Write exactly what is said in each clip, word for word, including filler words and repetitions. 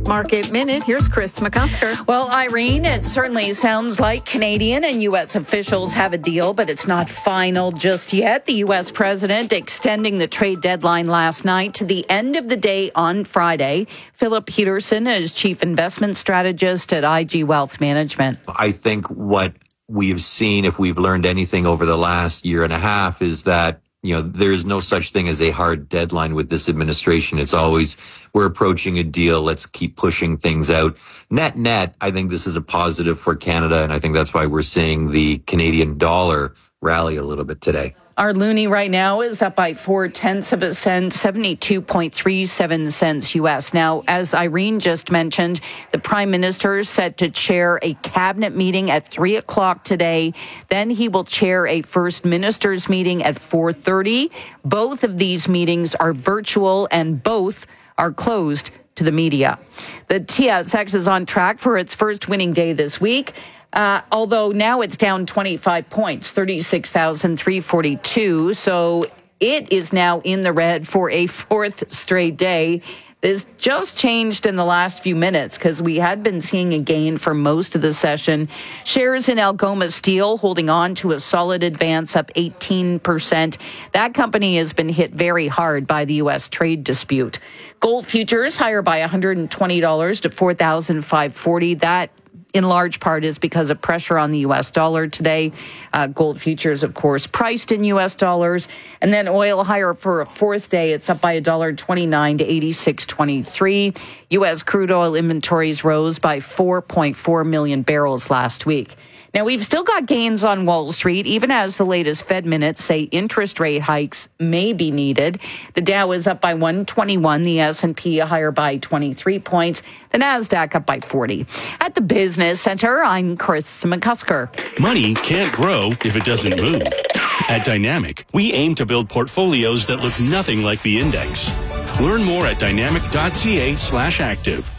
Market Minute. Here's Chris McCusker. Well, Irene, it certainly sounds like Canadian and U S officials have a deal, but it's not final just yet. The U S president extending the trade deadline last night to the end of the day on Friday. Philip Peterson is chief investment strategist at I G Wealth Management. I think what we've seen, if we've learned anything over the last year and a half, is that you know, there is no such thing as a hard deadline with this administration. It's always, we're approaching a deal. Let's keep pushing things out. Net, net, I think this is a positive for Canada. And I think that's why we're seeing the Canadian dollar rally a little bit today. Our loonie right now is up by four tenths of a cent, seventy-two point three seven cents U S. Now, as Irene just mentioned, the Prime Minister is set to chair a cabinet meeting at three o'clock today. Then he will chair a First Minister's meeting at four thirty. Both of these meetings are virtual and both are closed to the media. The T S X is on track for its first winning day this week. Uh, although now it's down twenty-five points, thirty-six thousand three hundred forty-two. So it is now in the red for a fourth straight day. This just changed in the last few minutes because we had been seeing a gain for most of the session. Shares in Algoma Steel holding on to a solid advance, up eighteen percent. That company has been hit very hard by the U S trade dispute. Gold futures higher by one hundred twenty dollars to four thousand five hundred forty dollars. That in large part is because of pressure on the U S dollar today. Uh, gold futures, of course, priced in U S dollars. And then oil higher for a fourth day. It's up by one dollar twenty-nine to eighty-six twenty-three. U S crude oil inventories rose by four point four million barrels last week. Now, we've still got gains on Wall Street, even as the latest Fed minutes say interest rate hikes may be needed. The Dow is up by one twenty-one, the S and P higher by twenty-three points, the NASDAQ up by forty. At the Business Center, I'm Chris McCusker. Money can't grow if it doesn't move. At Dynamic, we aim to build portfolios that look nothing like the index. Learn more at dynamic.ca slash active.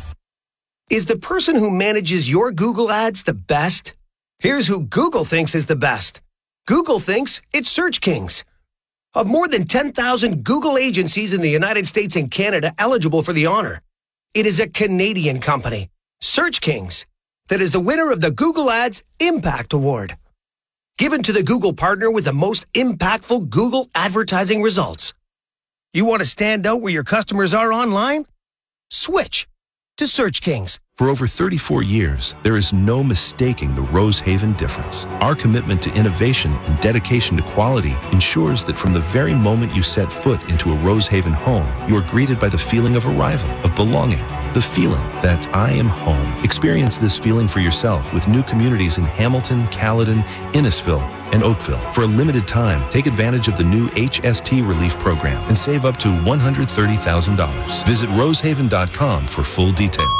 Is the person who manages your Google ads the best? Here's who Google thinks is the best. Google thinks it's Search Kings. Of more than ten thousand Google agencies in the United States and Canada eligible for the honor, it is a Canadian company, Search Kings, that is the winner of the Google Ads Impact Award. Given to the Google partner with the most impactful Google advertising results. You want to stand out where your customers are online? Switch to Search Kings. For over thirty-four years, there is no mistaking the Rosehaven difference. Our commitment to innovation and dedication to quality ensures that from the very moment you set foot into a Rosehaven home, you are greeted by the feeling of arrival, of belonging, the feeling that I am home. Experience this feeling for yourself with new communities in Hamilton, Caledon, Innisfil, and Oakville. For a limited time, take advantage of the new H S T Relief Program and save up to one hundred thirty thousand dollars. Visit rosehaven dot com for full details.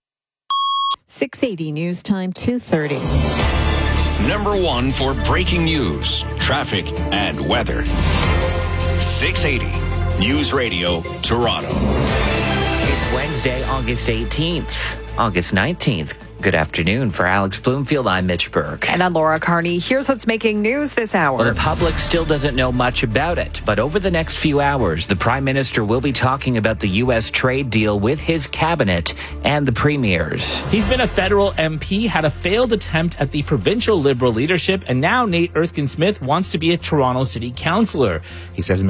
six eighty News Time, two thirty. Number one for breaking news, traffic, and weather. six eighty News Radio, Toronto. It's Wednesday, August eighteenth. August nineteenth. Good afternoon. For Alex Bloomfield, I'm Mitch Burke. And I'm Laura Carney. Here's what's making news this hour. Well, the public still doesn't know much about it, but over the next few hours, the Prime Minister will be talking about the U S trade deal with his cabinet and the premiers. He's been a federal M P, had a failed attempt at the provincial Liberal leadership, and now Nate Erskine-Smith wants to be a Toronto City Councillor. He says